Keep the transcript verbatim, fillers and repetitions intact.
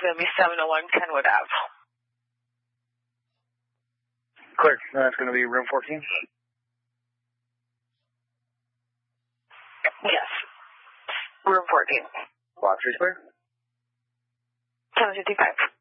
going to be seven oh one Kenwood Ave. Clear. That's going to be room fourteen? Yes. Room fourteen. Block three square? seven fifty-five.